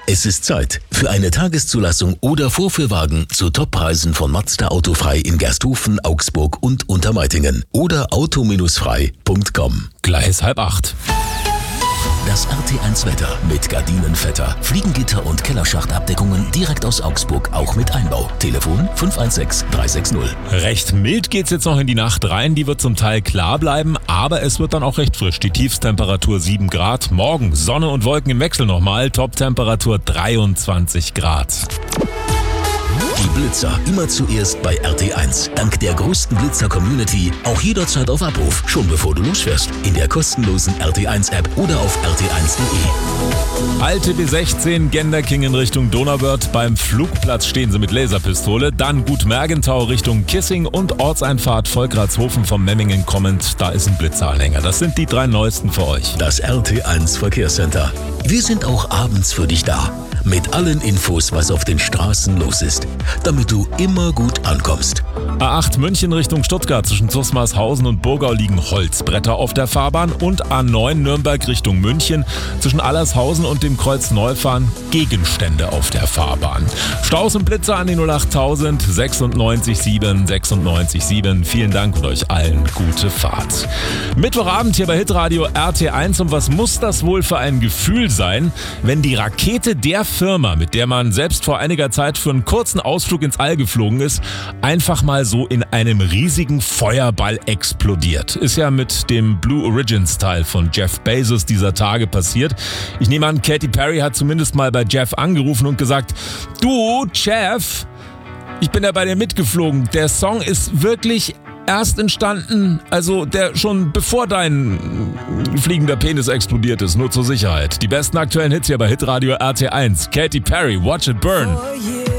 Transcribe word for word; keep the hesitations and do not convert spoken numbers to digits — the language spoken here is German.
Es ist Zeit für eine Tageszulassung oder Vorführwagen zu Toppreisen von Mazda Autofrei in Gersthofen, Augsburg und Untermeitingen oder auto frei punkt com. Gleich halb acht. Das R T eins Wetter mit Gardinenvetter, Fliegengitter und Kellerschachtabdeckungen direkt aus Augsburg, auch mit Einbau. Telefon fünf eins sechs, drei sechs null. Recht mild geht's jetzt noch in die Nacht rein, die wird zum Teil klar bleiben, aber es wird dann auch recht frisch. Die Tiefstemperatur sieben Grad, morgen Sonne und Wolken im Wechsel nochmal, Toptemperatur dreiundzwanzig Grad. Die Blitzer immer zuerst bei R T eins. Dank der größten Blitzer-Community auch jederzeit auf Abruf, schon bevor du losfährst. In der kostenlosen R T eins App oder auf r t eins punkt de. Alte B sechzehn, Genderking in Richtung Donauwörth. Beim Flugplatz stehen sie mit Laserpistole. Dann Gut Mergentau Richtung Kissing und Ortseinfahrt Volkratshofen vom Memmingen kommend. Da ist ein Blitzeranhänger. Das sind die drei neuesten für euch. Das R T eins Verkehrscenter. Wir sind auch abends für dich da. Mit allen Infos, was auf den Straßen los ist, damit du immer gut ankommst. A acht München Richtung Stuttgart, zwischen Zusmarshausen und Burgau liegen Holzbretter auf der Fahrbahn und A neun Nürnberg Richtung München, zwischen Allershausen und dem Kreuz Neufahren Gegenstände auf der Fahrbahn. Staus und Blitzer an die null achttausend sechsundneunzig sieben sechsundneunzig sieben. Vielen Dank und euch allen gute Fahrt. Mittwochabend hier bei Hitradio R T eins, und was muss das wohl für ein Gefühl sein, wenn die Rakete der Firma, mit der man selbst vor einiger Zeit für einen kurzen Ausflug ins All geflogen ist, einfach mal so in einem riesigen Feuerball explodiert. Ist ja mit dem Blue Origins Teil von Jeff Bezos dieser Tage passiert. Ich nehme an, Katy Perry hat zumindest mal bei Jeff angerufen und gesagt: Du, Jeff, ich bin ja bei dir mitgeflogen. Der Song ist wirklich erst entstanden, also der schon bevor dein fliegender Penis explodiert ist, nur zur Sicherheit. Die besten aktuellen Hits hier bei Hitradio R T eins. Katy Perry, Watch It Burn. Oh, yeah.